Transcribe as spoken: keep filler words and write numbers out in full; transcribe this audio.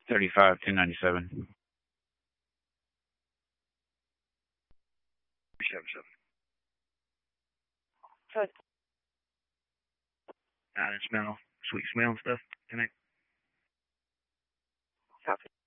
thirty-five, ten ninety-seven. Seven seven. So Ah, and smell, sweet smell and stuff. Can I? copy.